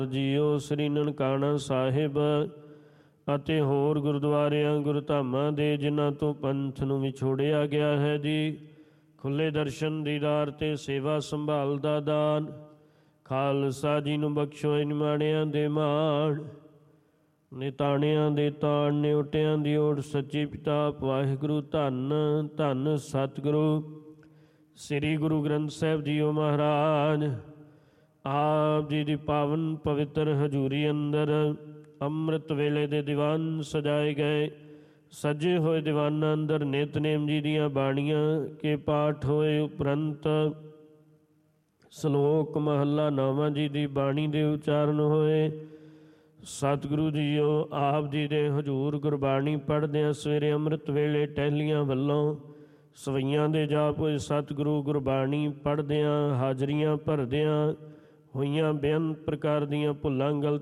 JIO ਸ੍ਰੀ ਨਨਕਾਣਾ ਸਾਹਿਬ ਅਤੇ ਹੋਰ ਗੁਰਦੁਆਰਿਆਂ ਗੁਰਧਾਮਾਂ ਦੇ ਜਿਨ੍ਹਾਂ ਤੋਂ ਪੰਥ ਨੂੰ ਵਿਛੋੜਿਆ ਗਿਆ ਹੈ ਜੀ, ਖੁੱਲੇ ਦਰਸ਼ਨ ਦੀਦਾਰ ਤੇ ਸੇਵਾ ਸੰਭਾਲ ਦਾ ਦਾਨ, ਖਾਲਸਾ ਜੀ ਨੂੰ ਬਖਸ਼ੋ ਨਿਮਾਣਿਆਂ ਦੇ ਮਾਣ, ਨਿਤਾਣਿਆਂ ਦੇ ਤਾਣ, ਨਿਉਟਿਆਂ ਦੀ ਓਟ, ਸੱਚੀ ਪਿਤਾ ਵਾਹਿਗੁਰੂ ਧੰਨ ਧੰਨ ਸਤਿਗੁਰੂ ਸ੍ਰੀ ਗੁਰੂ ਗ੍ਰੰਥ ਸਾਹਿਬ ਜੀਓ ਮਹਾਰਾਜ। ਆਪ ਜੀ ਦੀ ਪਾਵਨ ਪਵਿੱਤਰ ਹਜ਼ੂਰੀ ਅੰਦਰ ਅੰਮ੍ਰਿਤ ਵੇਲੇ ਦੇ ਦੀਵਾਨ ਸਜਾਏ ਗਏ। ਸਜੇ ਹੋਏ ਦੀਵਾਨਾਂ ਅੰਦਰ ਨਿਤਨੇਮ ਜੀ ਦੀਆਂ ਬਾਣੀਆਂ ਕੇ ਪਾਠ ਹੋਏ ਉਪਰੰਤ ਸ਼ਲੋਕ ਮਹੱਲਾ 9 ਜੀ ਦੀ ਬਾਣੀ ਦੇ ਉਚਾਰਨ ਹੋਏ। ਸਤਿਗੁਰੂ ਜੀਓ ਆਪ ਜੀ ਦੇ ਹਜ਼ੂਰ ਗੁਰਬਾਣੀ ਪੜ੍ਹਦਿਆਂ ਸਵੇਰੇ ਅੰਮ੍ਰਿਤ ਵੇਲੇ ਟਹਿਲੀਆਂ ਵੱਲੋਂ ਸਵਈਆਂ ਦੇ ਜਾਪ ਹੋਏ। ਸਤਿਗੁਰੂ ਗੁਰਬਾਣੀ ਪੜ੍ਹਦਿਆਂ ਹਾਜ਼ਰੀਆਂ ਭਰਦਿਆਂ ਹੋਈਆਂ ਬੇਅੰਤ ਪ੍ਰਕਾਰ ਦੀਆਂ ਭੁੱਲਾਂ ਗਲਤ